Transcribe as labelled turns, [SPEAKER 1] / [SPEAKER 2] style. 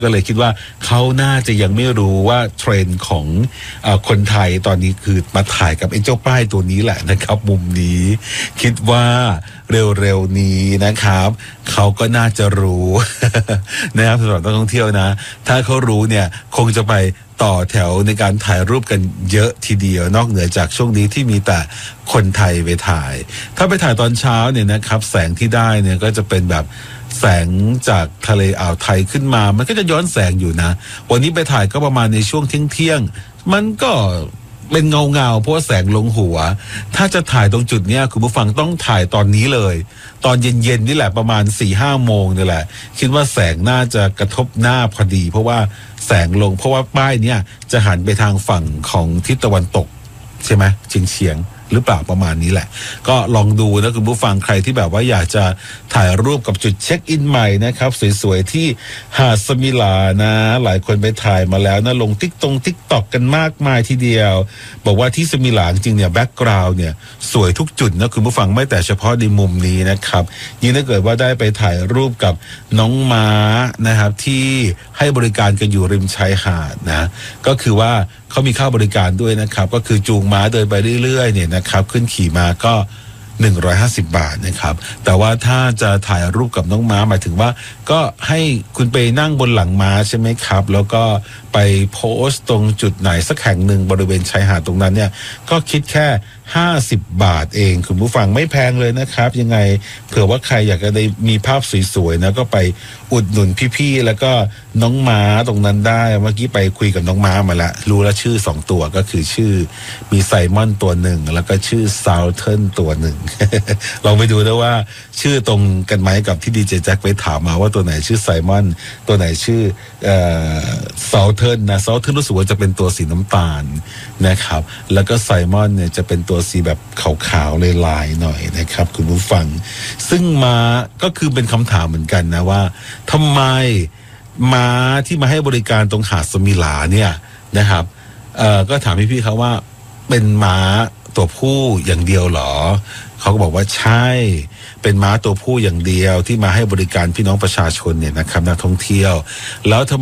[SPEAKER 1] ก็เลยคิดว่าเขาน่าจะยังไม่รู้ว่าเทรนด์ของคนไทยตอนนี้คือมาถ่ายกับไอ้เจ้าป้ายตัวนี้แหละนะครับมุมนี้คิดว่าเร็วๆนี้นะครับเขาก็น่าจะรู้ นะครับสำหรับนักท่องเที่ยวนะถ้าเขารู้เนี่ยคงจะไปต่อแถวในการถ่ายรูปกันเยอะทีเดียวนอกเหนือจากช่วงนี้ที่มีแต่คนไทยไปถ่ายถ้าไปถ่ายตอนเช้าเนี่ยนะครับแสงที่ได้เนี่ยก็จะเป็นแบบแสงจากทะเลอ่าวไทยขึ้นมามันก็จะย้อนแสงอยู่นะวันนี้ไปถ่ายก็ประมาณในช่วงเที่ยงมันก็เป็นเงาเพราะว่าแสงลงหัวถ้าจะถ่ายตรงจุดเนี้ยคุณผู้ฟังต้องถ่ายตอนนี้เลยตอนเย็นๆนี่แหละประมาณ 4-5 โมงนี่แหละคิดว่าแสงน่าจะกระทบหน้าพอดีเพราะว่าแสงลงเพราะว่าป้ายเนี้ยจะหันไปทางฝั่งของทิศตะวันตกใช่ไหมเฉียงหรือเปล่าประมาณนี้แหละก็ลองดูนะคุณผู้ฟังใครที่แบบว่าอยากจะถ่ายรูปกับจุดเช็คอินใหม่นะครับสวยๆที่หาดสมิลานะหลายคนไปถ่ายมาแล้วนะลงติ๊กต็อกกันมากมายทีเดียวบอกว่าที่สมิลาจริงเนี่ยแบ็กกราวด์เนี่ยสวยทุกจุดนะคุณผู้ฟังไม่แต่เฉพาะในมุมนี้นะครับยิ่งถ้าเกิดว่าได้ไปถ่ายรูปกับน้องม้านะครับที่ให้บริการกันอยู่ริมชายหาดนะก็คือว่าเขามีค่าบริการด้วยนะครับก็คือจูงม้าเดินไปเรื่อยๆเนี่ยนะครับขึ้นขี่มาก็150 บาทนะครับแต่ว่าถ้าจะถ่ายรูปกับน้องม้าหมายถึงว่าก็ให้คุณไปนั่งบนหลังม้าใช่ไหมครับแล้วก็ไปโพสต์ตรงจุดไหนสักแห่งหนึ่งบริเวณชายหาดตรงนั้นเนี่ยก็คิดแค่50 บาทเองคุณผู้ฟังไม่แพงเลยนะครับยังไงเผื่อว่าใครอยากจะได้มีภาพสวยๆนะก็ไปอุดหนุนพี่ๆแล้วก็น้องม้าตรงนั้นได้เมื่อกี้ไปคุยกับน้องม้ามาแล้วรู้แล้วชื่อ2ตัวก็คือชื่อมีไซมอนตัวหนึ่งแล้วก็ชื่อซาวเทิร์นตัวหนึ่ง ลองไปดูนะว่าชื่อตรงกันไหมกับที่ดีเจแจ็คไปถามมาว่าตัวไหนชื่อไซมอนตัวไหนชื่อซาวเทิร์นนะซาวเทิร์นรู้สึกว่าจะเป็นตัวสีน้ำตาลนะครับแล้วก็ไซมอนเนี่ยจะเป็นตัวสีแบบขาวๆลายๆหน่อยนะครับคุณผู้ฟังซึ่งม้าก็คือเป็นคำถามเหมือนกันนะว่าทำไมม้าที่มาให้บริการตรงหาดสมิลาเนี่ยนะครับก็ถามพี่ๆเขาว่าเป็นม้าตัวผู้อย่างเดียวหรอเขาก็บอกว่าใช่เป็นม้าตัวผู้อย่างเดียวที่มาให้บริการพี่น้องประชาชนเนี่ยนะครับนักท่องเที่ยวแล้ว